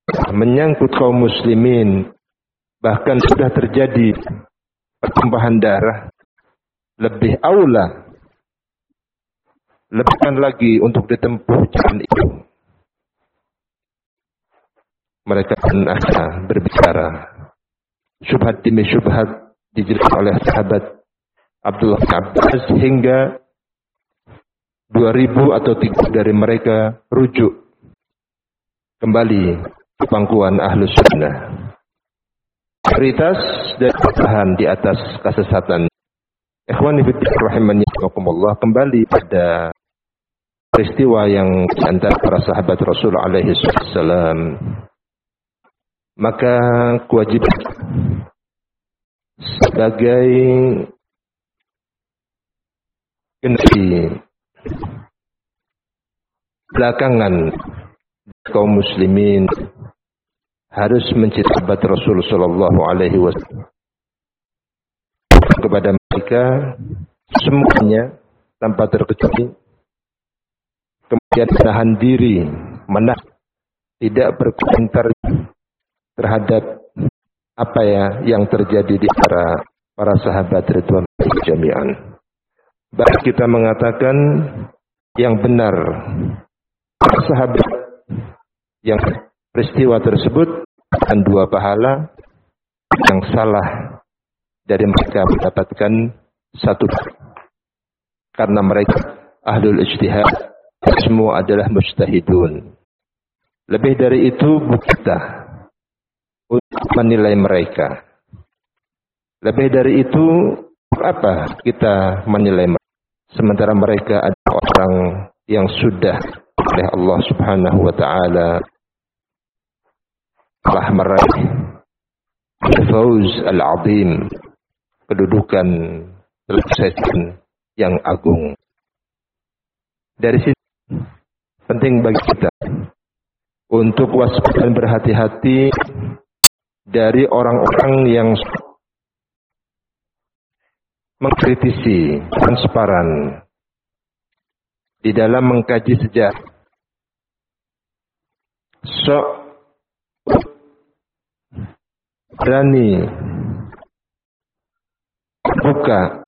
menyangkut kaum muslimin, bahkan sudah terjadi pertumpahan darah, lebih aula, lebihkan lagi untuk ditempuh jalan itu. Mereka pun berbicara. Syubhat demi syubhat dijelaskan oleh sahabat Abdullah bin Abbas hingga 2000 atau 3 dari mereka rujuk kembali ke pangkuan Ahlus Sunnah. Prioritas dan bertahan di atas kesesatan. Ikhwani fillah rahimani wakumullah, kembali pada peristiwa yang di antara para sahabat Rasul alaihi salam. Maka kewajiban sebagai generasi belakangan kaum muslimin harus mencintai sahabat Rasul sallallahu alaihi wasallam. Kepada mereka semuanya tanpa terkecuali, kemudian menahan diri, tidak berkomentar terhadap apa yang terjadi di para sahabat ridwan jami'an. Baik kita mengatakan yang benar para sahabat yang peristiwa tersebut akan 2 pahala, yang salah dari mereka mendapatkan 1, karena mereka ahlul ijtihad, semua adalah mujtahidun. Lebih dari itu kita untuk menilai mereka. Lebih dari itu apa kita menilai mereka, sementara mereka adalah orang yang sudah oleh Allah Subhanahu wa taala telah meraih al-fawz al-azim, kedudukan kesuksesan yang agung. Dari sini penting bagi kita untuk waspada dan berhati-hati dari orang-orang yang mengkritisi transparan di dalam mengkaji sejarah. Sok berani buka